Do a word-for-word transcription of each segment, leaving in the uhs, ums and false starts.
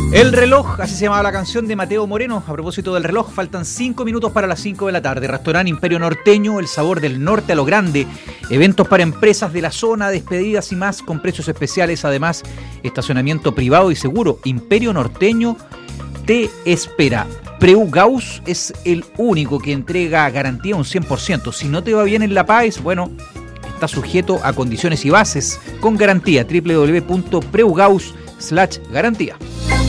El reloj, así se llamaba la canción de Mateo Moreno. A propósito del reloj, faltan cinco minutos para las cinco de la tarde. Restaurante Imperio Norteño, el sabor del norte a lo grande. Eventos para empresas de la zona, despedidas y más con precios especiales. Además, estacionamiento privado y seguro. Imperio Norteño te espera. Preu Gauss es el único que entrega garantía un cien por ciento. Si no te va bien en La Paz, bueno, está sujeto a condiciones y bases con garantía. doble u doble u doble u punto preugaus slash garantía.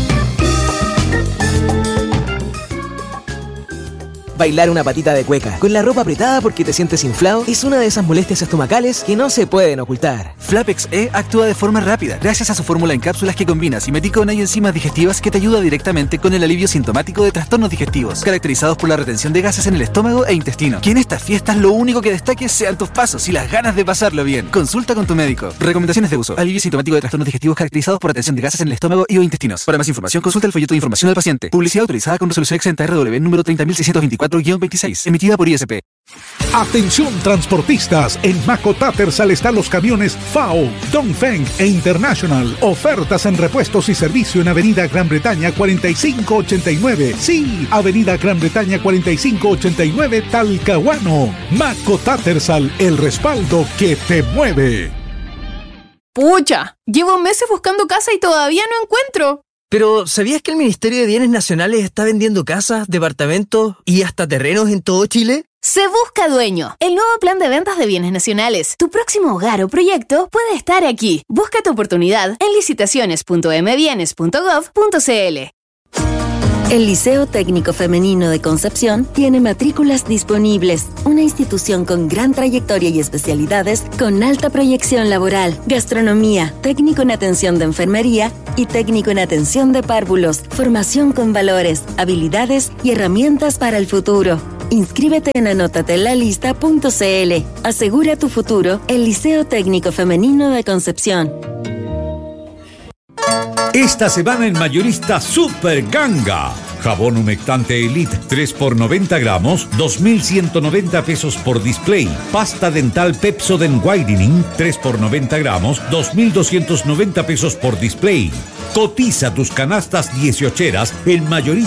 Bailar una patita de cueca con la ropa apretada porque te sientes inflado es una de esas molestias estomacales que no se pueden ocultar. Flapex E actúa de forma rápida gracias a su fórmula en cápsulas que combina simeticona y enzimas digestivas que te ayuda directamente con el alivio sintomático de trastornos digestivos caracterizados por la retención de gases en el estómago e intestino. Que en estas fiestas lo único que destaque sean tus pasos y las ganas de pasarlo bien. Consulta con tu médico. Recomendaciones de uso: alivio sintomático de trastornos digestivos caracterizados por retención de gases en el estómago y o intestinos. Para más información, consulta el folleto de información del paciente. Publicidad autorizada con resolución exenta R W número treinta mil seiscientos veinticuatro guión veintiséis, emitida por I S P. Atención transportistas, en Maco Tattersall están los camiones F A O, Dongfeng e International. Ofertas en repuestos y servicio en Avenida Gran Bretaña cuarenta y cinco ochenta y nueve. Sí, Avenida Gran Bretaña cuarenta y cinco ochenta y nueve, Talcahuano. Maco Tattersall, el respaldo que te mueve. Pucha, llevo meses buscando casa y todavía no encuentro. Pero, ¿sabías que el Ministerio de Bienes Nacionales está vendiendo casas, departamentos y hasta terrenos en todo Chile? Se busca dueño. El nuevo plan de ventas de bienes nacionales. Tu próximo hogar o proyecto puede estar aquí. Busca tu oportunidad en licitaciones punto eme bienes punto gov punto ce ele. El Liceo Técnico Femenino de Concepción tiene matrículas disponibles, una institución con gran trayectoria y especialidades con alta proyección laboral, gastronomía, técnico en atención de enfermería y técnico en atención de párvulos, formación con valores, habilidades y herramientas para el futuro. Inscríbete en anotatelalista punto ce ele. Asegura tu futuro, el Liceo Técnico Femenino de Concepción. Esta semana en Mayorista Super Ganga. Jabón humectante Elite tres por noventa gramos, dos mil ciento noventa pesos por display. Pasta dental Pepsodent Whitening tres por noventa gramos, dos mil doscientos noventa pesos por display. Cotiza tus canastas dieciocheras en Mayorista